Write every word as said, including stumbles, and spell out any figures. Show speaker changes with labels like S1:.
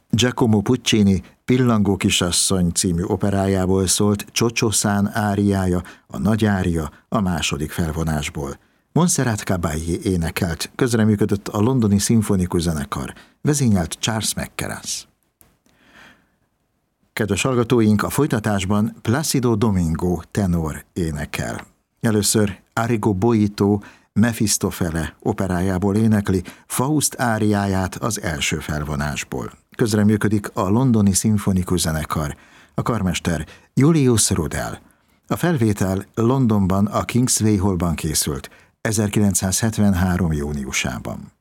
S1: Giacomo Puccini Pillangó kisasszony című operájából szólt Csocsó Szán áriája, a nagy ária a második felvonásból. Montserrat Caballé énekelt, közreműködött a londoni szimfonikus zenekar, vezényelt Charles McCarras. Kedves hallgatóink, a folytatásban Plácido Domingo tenor énekel. Először Arrigo Boito Mefistofele operájából énekli Faust áriáját az első felvonásból. Közreműködik a londoni szimfonikus zenekar, a karmester Julius Rudel. A felvétel Londonban a Kingsway Hallban készült ezerkilencszázhetvenhárom. júniusában.